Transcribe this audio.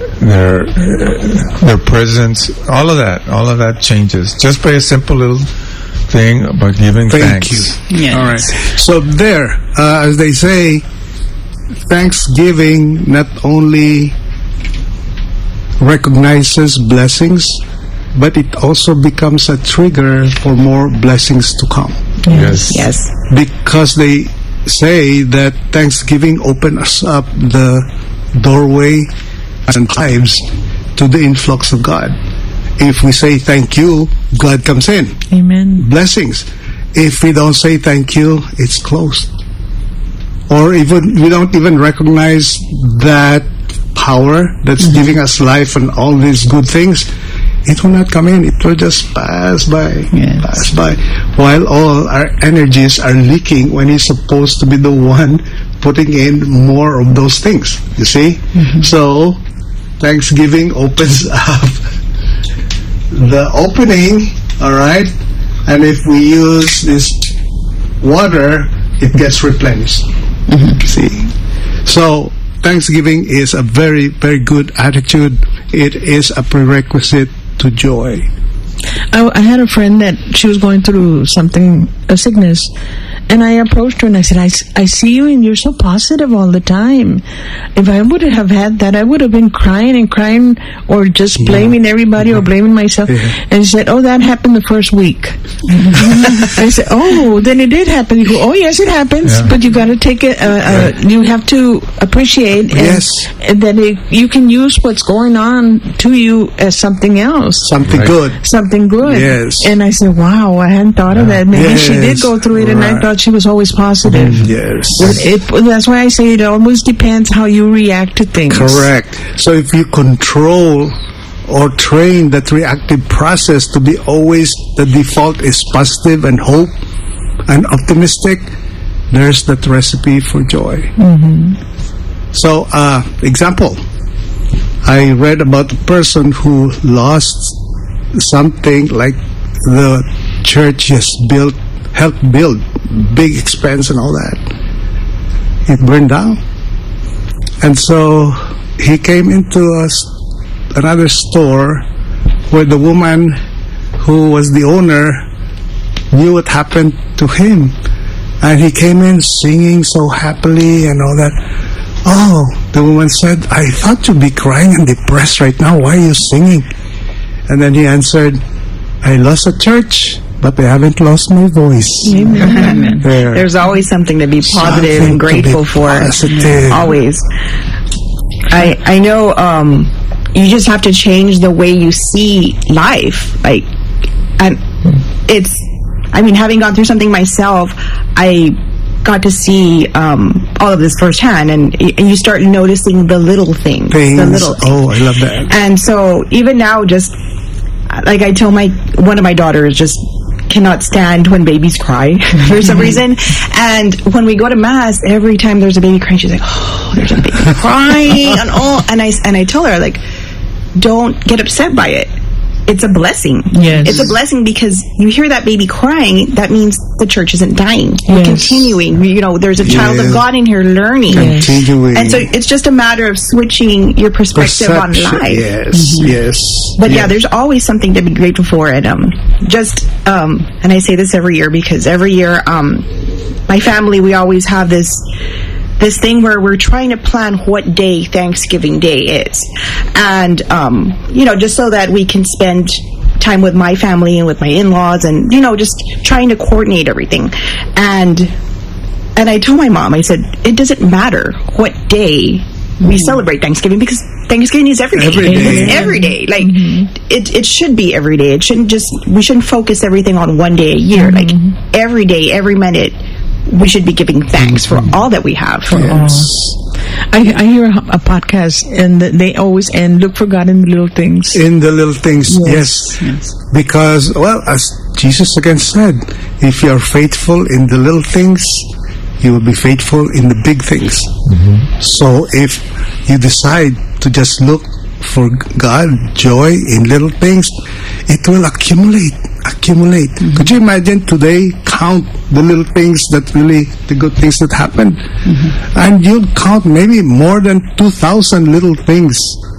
their presence, all of that changes just by a simple little thing about giving thanks. Thank you. Yes. All right. So there, as they say, Thanksgiving not only recognizes blessings, but it also becomes a trigger for more blessings to come. Yes. Yes. Because they say that Thanksgiving opens up the doorway and lives to the influx of God. If we say thank you, God comes in. Amen. Blessings. If we don't say thank you, it's closed. Or even we don't even recognize that power that's giving us life and all these good things. It will not come in. It will just pass by. Yes. Pass by. While all our energies are leaking when He's supposed to be the one putting in more of those things. You see? So, Thanksgiving opens up the opening, alright? And if we use this water, it gets replenished. See? So, Thanksgiving is a very, very good attitude. It is a prerequisite to joy. I had a friend that she was going through something, a sickness, and I approached her and I said, I see you and you're so positive all the time. If I would have had that, I would have been crying and crying or just blaming everybody or blaming myself. And she said, oh, that happened the first week. I said, oh, then it did happen. You go, oh, yes, it happens, but you got to take it, you have to appreciate and that you can use what's going on to you as something else. Something good. Something good. Yes. And I said, wow, I hadn't thought of that. Maybe she did go through it, and I thought she was always positive. Yes. That's why I say it always depends how you react to things. Correct. So if you control or train that reactive process to be always the default is positive and hope and optimistic, there's that recipe for joy. So, example, I read about a person who lost something like the church has helped build, big expense and all that. It burned down. And so he came into another store where the woman who was the owner knew what happened to him. And he came in singing so happily and all that. Oh, the woman said, I thought you'd be crying and depressed right now. Why are you singing? And then he answered, I lost a church, but I haven't lost my voice. Amen. There's always something to be positive and grateful for. Always. I know you just have to change the way you see life. Having gone through something myself, I got to see all of this firsthand, and you start noticing the little things. The little things. Oh, I love that. And so even now, just like I tell one of my daughters, just cannot stand when babies cry for some reason. And when we go to mass, every time there's a baby crying, she's like, oh, there's a baby crying. And I tell her, like, don't get upset by it. It's a blessing. Yes. It's a blessing because you hear that baby crying, that means the church isn't dying. We're continuing. There's a child of God in here learning. Continuing. And so it's just a matter of switching your perspective on life. Yes. But there's always something to be grateful for. And and I say this every year because every year, my family, we always have this thing where we're trying to plan what day Thanksgiving Day is. And, just so that we can spend time with my family and with my in-laws and, just trying to coordinate everything. And I told my mom, I said, it doesn't matter what day we celebrate Thanksgiving because Thanksgiving is every day. It's every day. Like, it should be every day. We shouldn't focus everything on one day a year. Like, every day, every minute, we should be giving thanks for all that we have. I hear a podcast and they always end, look for God in the little things. In the little things, yes. Because, as Jesus again said, if you are faithful in the little things, you will be faithful in the big things. So if you decide to just look for God, joy in little things, it will accumulate. Could you imagine today count the little things the good things that happened? And you'll count maybe more than 2,000 little things